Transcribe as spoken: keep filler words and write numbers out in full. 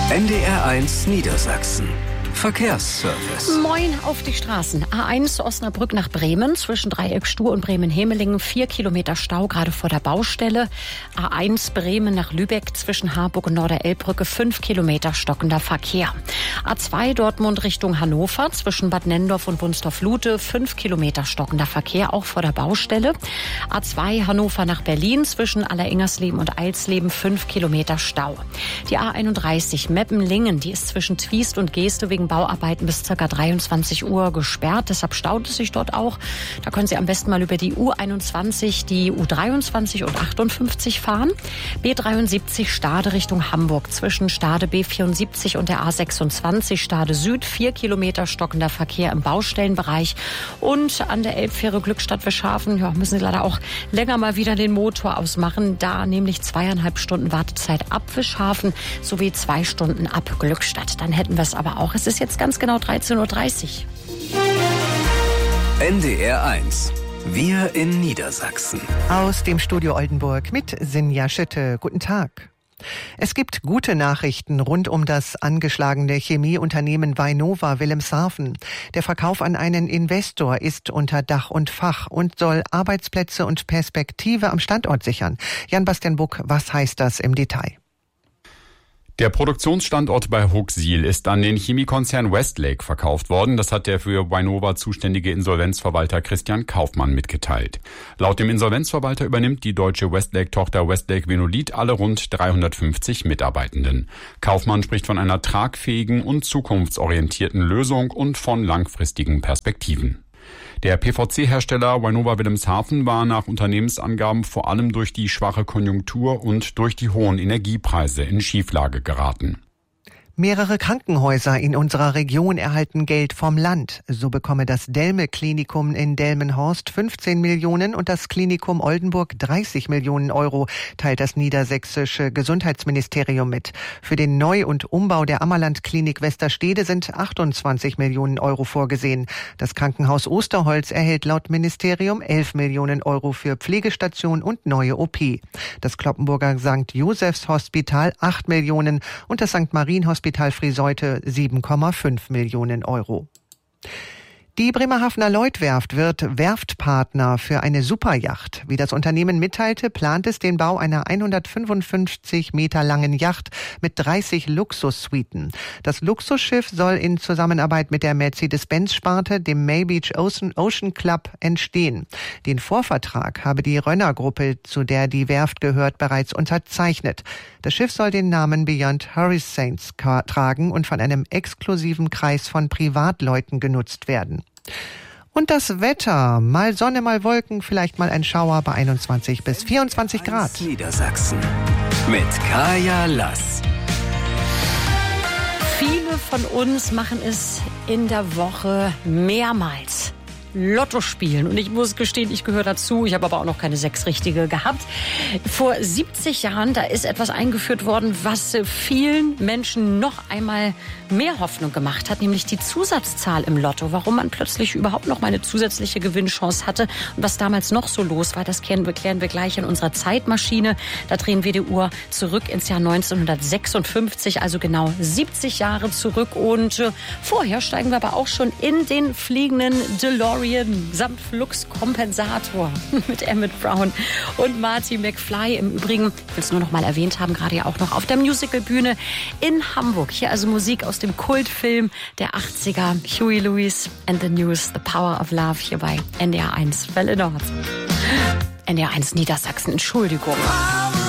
N D R eins Niedersachsen. Verkehrsservice. Moin auf die Straßen. A eins Osnabrück nach Bremen zwischen Dreieckstuhl und Bremen-Hemelingen. Vier Kilometer Stau gerade vor der Baustelle. A eins Bremen nach Lübeck zwischen Harburg und Norderelbbrücke. Fünf Kilometer stockender Verkehr. A zwei Dortmund Richtung Hannover zwischen Bad Nenndorf und Wunstorf-Lute. Fünf Kilometer stockender Verkehr auch vor der Baustelle. A zwei Hannover nach Berlin zwischen Alleringers-Leben und Eilsleben. Fünf Kilometer Stau. Die A einunddreißig Meppen-Lingen, die ist zwischen Twiest und Geeste wegen Bauarbeiten bis ca. dreiundzwanzig Uhr gesperrt. Deshalb staut es sich dort auch. Da können Sie am besten mal über die U einundzwanzig, die U dreiundzwanzig und achtundfünfzig fahren. B dreiundsiebzig Stade Richtung Hamburg zwischen Stade B vierundsiebzig und der A sechsundzwanzig Stade Süd. Vier Kilometer stockender Verkehr im Baustellenbereich. Und an der Elbfähre Glückstadt-Wischhafen ja, müssen Sie leider auch länger mal wieder den Motor ausmachen. Da nämlich zweieinhalb Stunden Wartezeit ab Wischhafen sowie zwei Stunden ab Glückstadt. Dann hätten wir es aber auch. Es ist jetzt ganz genau dreizehn Uhr dreißig. N D R eins. Wir in Niedersachsen. Aus dem Studio Oldenburg mit Sinja Schütte. Guten Tag. Es gibt gute Nachrichten rund um das angeschlagene Chemieunternehmen Vynova Wilhelmshaven. Der Verkauf an einen Investor ist unter Dach und Fach und soll Arbeitsplätze und Perspektive am Standort sichern. Jan-Bastian Buck, was heißt das im Detail? Der Produktionsstandort bei Hooksiel ist an den Chemiekonzern Westlake verkauft worden. Das hat der für Vynova zuständige Insolvenzverwalter Christian Kaufmann mitgeteilt. Laut dem Insolvenzverwalter übernimmt die deutsche Westlake-Tochter Westlake Venolith alle rund dreihundertfünfzig Mitarbeitenden. Kaufmann spricht von einer tragfähigen und zukunftsorientierten Lösung und von langfristigen Perspektiven. Der P V C-Hersteller Vynova Wilhelmshaven war nach Unternehmensangaben vor allem durch die schwache Konjunktur und durch die hohen Energiepreise in Schieflage geraten. Mehrere Krankenhäuser in unserer Region erhalten Geld vom Land. So bekomme das Delme-Klinikum in Delmenhorst fünfzehn Millionen und das Klinikum Oldenburg dreißig Millionen Euro, teilt das niedersächsische Gesundheitsministerium mit. Für den Neu- und Umbau der Ammerland-Klinik Westerstede sind achtundzwanzig Millionen Euro vorgesehen. Das Krankenhaus Osterholz erhält laut Ministerium elf Millionen Euro für Pflegestation und neue O P. Das Cloppenburger Sankt Josephs Hospital acht Millionen und das Sankt Marien Hospital Friseute sieben Komma fünf Millionen Euro. Die Bremerhavener Lloyd-Werft wird Werftpartner für eine Superyacht. Wie das Unternehmen mitteilte, plant es den Bau einer hundertfünfundfünfzig Meter langen Yacht mit dreißig Luxussuiten. Das Luxusschiff soll in Zusammenarbeit mit der Mercedes-Benz-Sparte, dem Maybeach Ocean, Ocean Club, entstehen. Den Vorvertrag habe die Rönner-Gruppe, zu der die Werft gehört, bereits unterzeichnet. Das Schiff soll den Namen Beyond Hurricanes tragen und von einem exklusiven Kreis von Privatleuten genutzt werden. Und das Wetter, mal Sonne, mal Wolken, vielleicht mal ein Schauer bei einundzwanzig bis vierundzwanzig Grad. Niedersachsen mit Kaya Lass. Viele von uns machen es in der Woche mehrmals. Lotto spielen. Und ich muss gestehen, ich gehöre dazu. Ich habe aber auch noch keine sechs richtige gehabt. Vor siebzig Jahren, da ist etwas eingeführt worden, was vielen Menschen noch einmal mehr Hoffnung gemacht hat, nämlich die Zusatzzahl im Lotto. Warum man plötzlich überhaupt noch mal eine zusätzliche Gewinnchance hatte und was damals noch so los war, das klären wir, klären wir gleich in unserer Zeitmaschine. Da drehen wir die Uhr zurück ins Jahr neunzehnhundertsechsundfünfzig, also genau siebzig Jahre zurück. Und äh, vorher steigen wir aber auch schon in den fliegenden DeLorean samt Flux-Kompensator mit Emmett Brown und Marty McFly. Im Übrigen, ich will es nur noch mal erwähnt haben, gerade ja auch noch auf der Musicalbühne in Hamburg. Hier also Musik aus dem Kultfilm der achtziger, Huey Lewis and the News, The Power of Love, hier bei N D R eins Welle Nord. N D R eins Niedersachsen, Entschuldigung.